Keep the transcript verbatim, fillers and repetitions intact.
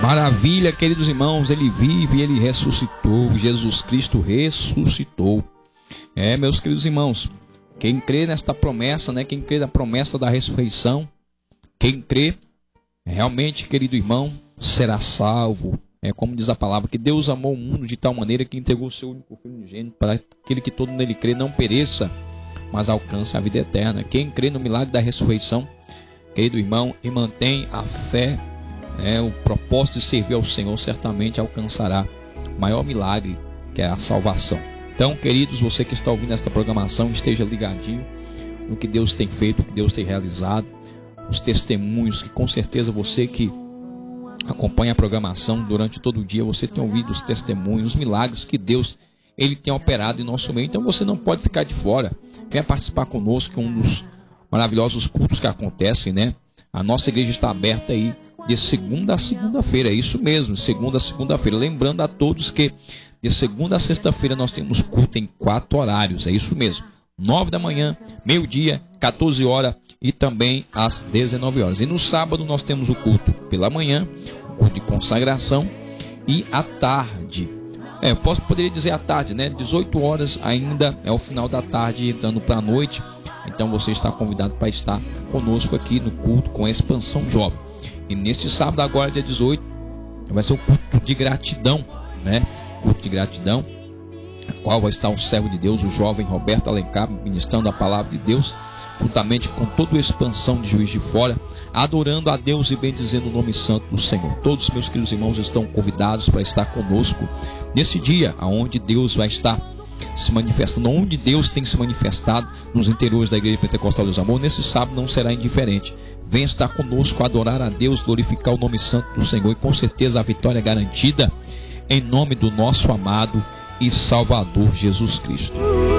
Maravilha, queridos irmãos, ele vive, ele ressuscitou, Jesus Cristo ressuscitou. É, meus queridos irmãos, quem crê nesta promessa, né? Quem crê na promessa da ressurreição, quem crê, realmente, querido irmão, será salvo. É como diz a palavra, que Deus amou o mundo de tal maneira que entregou o seu único filho unigênito para aquele que todo nele crê não pereça, mas alcance a vida eterna. Quem crê no milagre da ressurreição, querido irmão, e mantém a fé, é, o propósito de servir ao Senhor, certamente alcançará o maior milagre, que é a salvação. Então, queridos, você que está ouvindo esta programação, esteja ligadinho no que Deus tem feito, o que Deus tem realizado, os testemunhos, que com certeza você que acompanha a programação durante todo o dia, você tem ouvido os testemunhos, os milagres que Deus ele tem operado em nosso meio. Então você não pode ficar de fora. Venha participar conosco, um dos maravilhosos cultos que acontecem, né? A nossa igreja está aberta aí de segunda a segunda-feira, é isso mesmo, segunda a segunda-feira. Lembrando a todos que de segunda a sexta-feira nós temos culto em quatro horários, é isso mesmo. nove da manhã, meio-dia, quatorze horas e também às dezenove horas. E no sábado nós temos o culto pela manhã, o culto de consagração, e à tarde. É, eu posso poderia dizer à tarde, né? dezoito horas ainda é o final da tarde, entrando para a noite. Então você está convidado para estar conosco aqui no culto com a Expansão Jovem. E neste sábado, agora dia dezoito, vai ser o culto de gratidão, né? Culto de gratidão, a qual vai estar um servo de Deus, o jovem Roberto Alencar, ministrando a palavra de Deus, juntamente com toda a Expansão de Juiz de Fora, adorando a Deus e bendizendo o nome santo do Senhor. Todos os meus queridos irmãos estão convidados para estar conosco nesse dia, onde Deus vai estar se manifestando, onde Deus tem se manifestado nos interiores da Igreja Pentecostal dos Amor. Nesse sábado não será indiferente. Venha estar conosco, adorar a Deus, glorificar o nome santo do Senhor, e com certeza a vitória é garantida, em nome do nosso amado e Salvador Jesus Cristo.